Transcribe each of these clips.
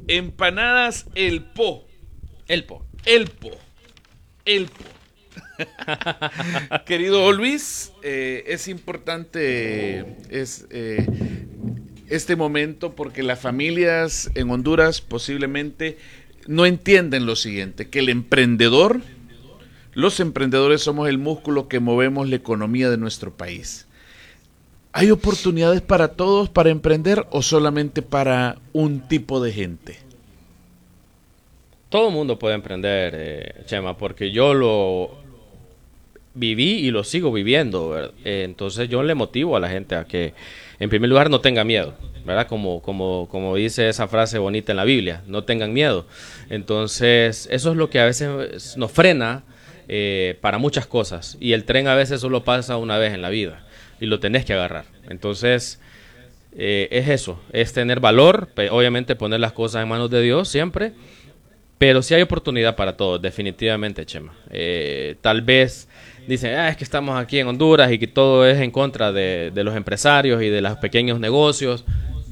Empanadas El Po. El Po. El Po. El Po. Querido Luis, es importante este momento porque las familias en Honduras posiblemente no entienden lo siguiente, que los emprendedores somos el músculo que movemos la economía de nuestro país. ¿Hay oportunidades para todos para emprender o solamente para un tipo de gente? Todo el mundo puede emprender, Chema, porque yo lo viví y lo sigo viviendo, ¿verdad? Entonces yo le motivo a la gente a que, en primer lugar, no tenga miedo, ¿verdad? Como dice esa frase bonita en la Biblia, no tengan miedo. Entonces, eso es lo que a veces nos frena para muchas cosas. Y el tren a veces solo pasa una vez en la vida y lo tenés que agarrar. Entonces, es eso, es tener valor, obviamente poner las cosas en manos de Dios siempre, pero sí hay oportunidad para todos, definitivamente, Chema. Tal vez dicen, es que estamos aquí en Honduras y que todo es en contra de los empresarios y de los pequeños negocios.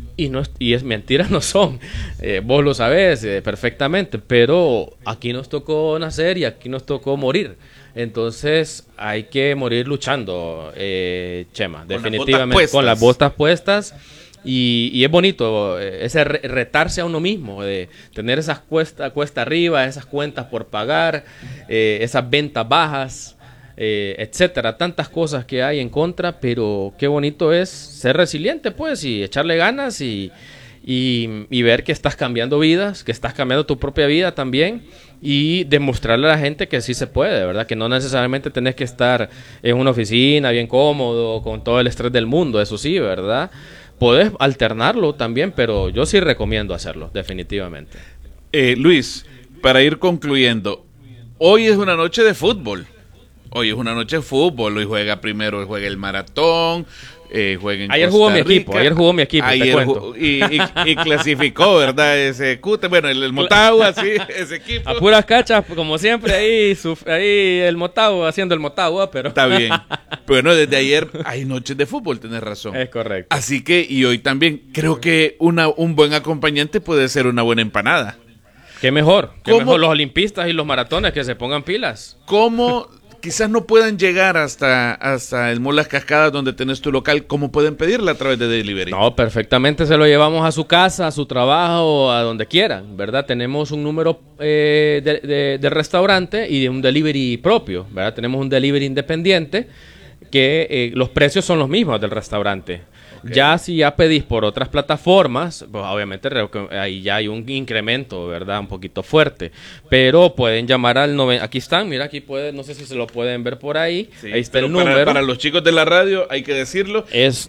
Y es mentiras no son. Vos lo sabés perfectamente, pero aquí nos tocó nacer y aquí nos tocó morir. Entonces hay que morir luchando, Chema, definitivamente, con las botas puestas. Y es bonito ese retarse a uno mismo, de tener esas cuesta arriba, esas cuentas por pagar, esas ventas bajas, etcétera, tantas cosas que hay en contra, pero qué bonito es ser resiliente, pues, y echarle ganas y ver que estás cambiando vidas, que estás cambiando tu propia vida también, y demostrarle a la gente que sí se puede, ¿verdad? Que no necesariamente tenés que estar en una oficina bien cómodo, con todo el estrés del mundo, eso sí, ¿verdad? Podés alternarlo también, pero yo sí recomiendo hacerlo, definitivamente. Luis, para ir concluyendo, hoy es una noche de fútbol. Hoy juega primero, juega el maratón, juega en Ayer Costa jugó mi Rica. equipo, te cuento. Y clasificó, ¿verdad? El Motagua, sí, ese equipo. A puras cachas, como siempre, ahí el Motagua, haciendo el Motagua, pero... Está bien. Bueno, desde ayer hay noches de fútbol, tenés razón. Es correcto. Así que, y hoy también, creo que un buen acompañante puede ser una buena empanada. Qué mejor los olimpistas y los maratones que se pongan pilas. ¿Cómo... Quizás no puedan llegar hasta el Mall Las Cascadas donde tenés tu local, ¿cómo pueden pedirla a través de delivery? No, perfectamente se lo llevamos a su casa, a su trabajo, a donde quieran, ¿verdad? Tenemos un número de restaurante y de un delivery propio, ¿verdad? Tenemos un delivery independiente que los precios son los mismos del restaurante. Okay. Ya si ya pedís por otras plataformas, pues obviamente ahí ya hay un incremento, ¿verdad? Un poquito fuerte. Pero pueden llamar al... Aquí están, mira, aquí no sé si se lo pueden ver por ahí. Sí, ahí está el número. Para los chicos de la radio hay que decirlo. Es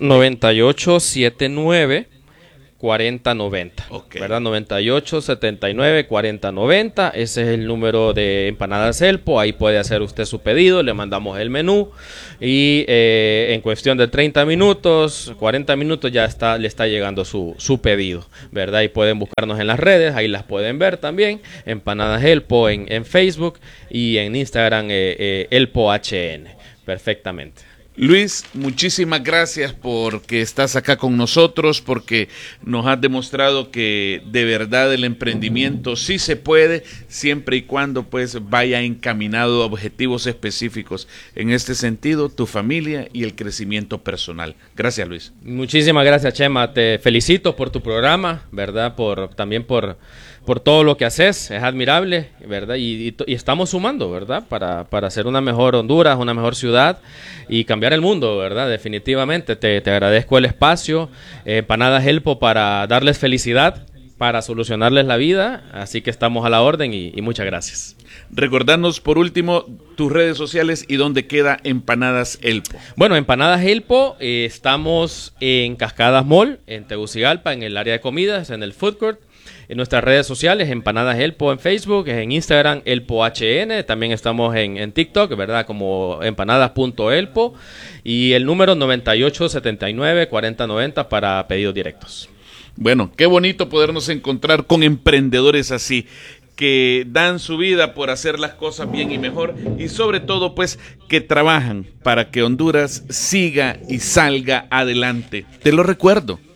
9879 4090, okay. ¿Verdad? 9879 4090, ese es el número de Empanadas El Po. Ahí puede hacer usted su pedido, le mandamos el menú y en cuestión de 30 minutos, 40 minutos ya le está llegando su pedido, ¿verdad? Y pueden buscarnos en las redes, ahí las pueden ver también, Empanadas El Po en Facebook y en Instagram El Po HN, perfectamente. Luis, muchísimas gracias porque estás acá con nosotros, porque nos has demostrado que de verdad el emprendimiento sí se puede, siempre y cuando pues vaya encaminado a objetivos específicos. En este sentido, tu familia y el crecimiento personal. Gracias, Luis. Muchísimas gracias, Chema. Te felicito por tu programa, ¿verdad? También por todo lo que haces, es admirable, ¿verdad? Y estamos sumando, ¿verdad? Para hacer una mejor Honduras, una mejor ciudad y cambiar el mundo, ¿verdad? Definitivamente, te agradezco el espacio, Empanadas El Po, para darles felicidad, para solucionarles la vida, así que estamos a la orden y muchas gracias. Recordarnos por último tus redes sociales y dónde queda Empanadas El Po. Bueno, Empanadas El Po, estamos en Cascadas Mall, en Tegucigalpa, en el área de comidas, en el food court. En nuestras redes sociales, Empanadas El Po en Facebook, en Instagram El Po HN, también estamos en TikTok, ¿verdad? Como empanadas.elpo, y el número 9879-4090 para pedidos directos. Bueno, qué bonito podernos encontrar con emprendedores así, que dan su vida por hacer las cosas bien y mejor, y sobre todo pues que trabajan para que Honduras siga y salga adelante. Te lo recuerdo,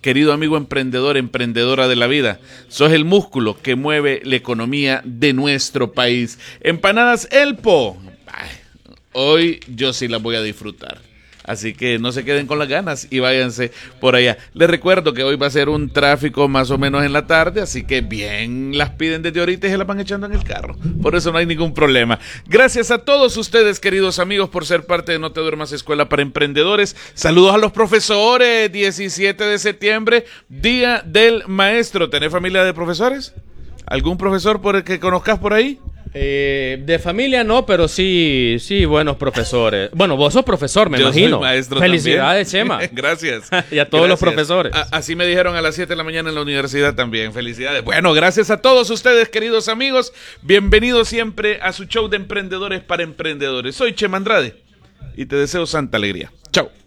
querido amigo emprendedor, emprendedora de la vida, sos el músculo que mueve la economía de nuestro país. Empanadas Elpo. Ay, hoy yo sí las voy a disfrutar. Así que no se queden con las ganas y váyanse por allá. Les recuerdo que hoy va a ser un tráfico más o menos en la tarde, así que bien las piden desde ahorita y se las van echando en el carro. Por eso no hay ningún problema. Gracias a todos ustedes, queridos amigos, por ser parte de No Te Duermas Escuela para Emprendedores. Saludos a los profesores. 17 de septiembre, Día del Maestro. ¿Tenés familia de profesores? ¿Algún profesor por el que conozcas por ahí? De familia no, pero sí, buenos profesores. Bueno, vos sos profesor, me imagino. Yo soy maestro. Felicidades, también. Chema. Gracias. Y a todos los profesores. Así me dijeron a las 7 de la mañana en la universidad también. Felicidades. Bueno, gracias a todos ustedes, queridos amigos. Bienvenidos siempre a su show de emprendedores para emprendedores. Soy Chema Andrade y te deseo santa alegría. Chao.